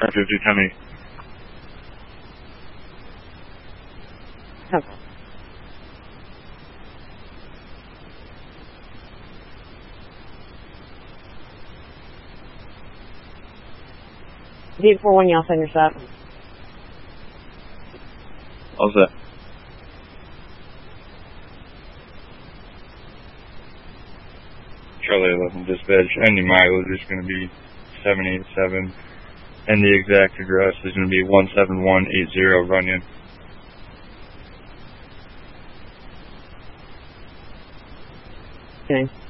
5010 Okay. D41, y'all send your shot. How's that? Charlie 11 dispatch, ending mileage is going to be 787, and the exact address is going to be 17180 Runyon. Okay.